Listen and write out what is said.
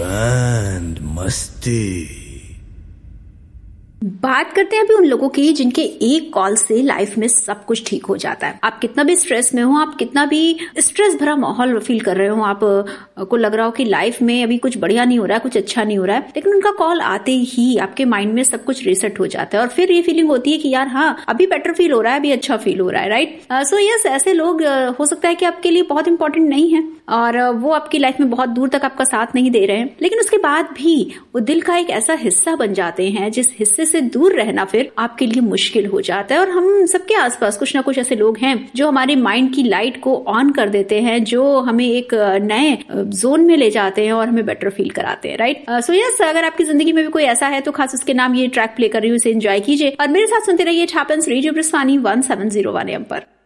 And मस्ती। बात करते हैं अभी उन लोगों की जिनके एक कॉल से लाइफ में सब कुछ ठीक हो जाता है। आप कितना भी स्ट्रेस में हो, आप कितना भी स्ट्रेस भरा माहौल फील कर रहे हो, आप को लग रहा हो कि लाइफ में अभी कुछ बढ़िया नहीं हो रहा है, कुछ अच्छा नहीं हो रहा है, लेकिन उनका कॉल आते ही आपके माइंड में सब कुछ रीसेट हो जाता है और फिर ये फीलिंग होती है कि यार हाँ, अभी बेटर फील हो रहा है, अभी अच्छा फील हो रहा है, राइट। सो यस, ऐसे लोग हो सकता है कि आपके लिए बहुत इंपॉर्टेंट नहीं है और वो आपकी लाइफ में बहुत दूर तक आपका साथ नहीं दे रहे हैं, लेकिन उसके बाद भी वो दिल का एक ऐसा हिस्सा बन जाते हैं जिस हिस्से से दूर रहना फिर आपके लिए मुश्किल हो जाता है। और हम सबके आसपास कुछ ना कुछ ऐसे लोग हैं जो हमारे माइंड की लाइट को ऑन कर देते हैं, जो हमें एक नए जोन में ले जाते हैं और हमें बेटर फील कराते हैं, राइट। सो यस, अगर आपकी जिंदगी में भी कोई ऐसा है तो खास उसके नाम ये ट्रैक प्ले कर रही हूँ, इसे एंजॉय कीजिए और मेरे साथ सुनते रहिए इट हैपेंस रेडियो ब्रिस्वानी 1701 AM पर।